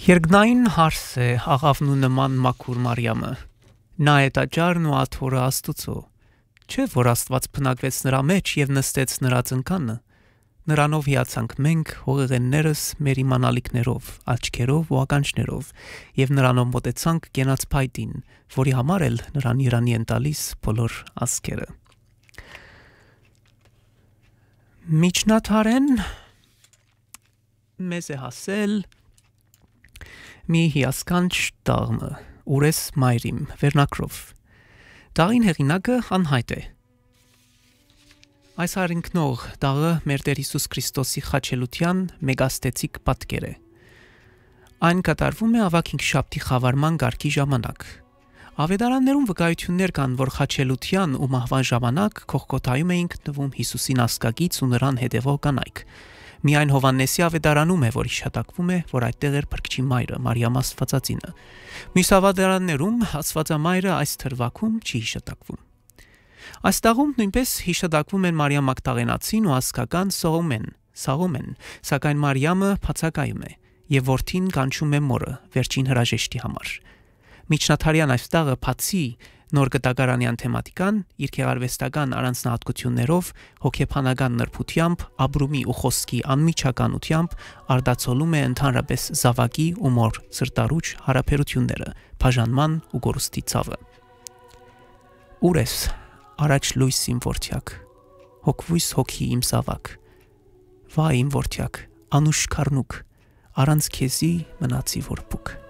Երկնային հարս է աղավն ու նման մաքուր Մարիամը, նա է տաճարն ու աթոռը Աստուծո, չէ որ Աստված բնակվեց նրա մեջ եւ նստեց նրա ծնկանը, նրանով հիացանք մենք հողեղեններս մեր իմանալիքներով, աչքերով ու ականջներով եւ նրանով մոտեցանք կենաց փայտին, որի համար էլ նրան Իրանի են տալիս բոլոր ազգերը։ Միջնաթարեն մեզ է հասել մի հիասքանչ տաղմը, ուրես մայրիմ, վերնակրով։ Տաղին հեղինակը անհայտ է։ Այս արինքնող տաղը մեր Տեր Հիսուս Քրիստոսի խաչելության մեգաստեցիկ պատկեր է։ Այն կատարվում է ավագ հինգշաբթի խավարման գարքի ժամանակ։ Ավետարաններում վկայություններ կան, որ խաչելության ու մահվան ժամանակ Քողգոթայում էին գտնվում Հիսուսին ասկագից ու նրան հետևող կանայք։ Միայն Հովհաննեսի ավետարանում է, որ հիշատակվում է, որ այդտեղ էր Փրկչի մայրը, Մարիամ Աստվածածինը։ Մյուս ավետարաններում Աստվածամայրը այս թրվակում չի հիշատակվում։ Այս տաղում նույնպես հիշատակվում են Մարիամ Մագդաղենացին ու ասկական Սաղոմեն, սակայն Մարիամը բացակայում է, եւ որդին կանչում է մորը վերջին հրաժեշտի համար։ Միջնաթարյան այս տաղը բացի նոր գտակարանյան թեմատիկան իր գեղարվեստական առանձնահատկություններով, հոգեբանական նրբությամբ, ապրումի ու խոսքի անմիջականությամբ արդացոլում է ընդհանրապես զավակի ու մոր սրտառուչ հարաբերությունները, բաժանման ու գորուստի ցավը։ Ուր ես, առաջ լույս իմ որդյակ, հոգվույս հոգի իմ զավակ, վայ իմ որդյակ, անուշ քառնուկ, առանց քեզի մնացի որբուք։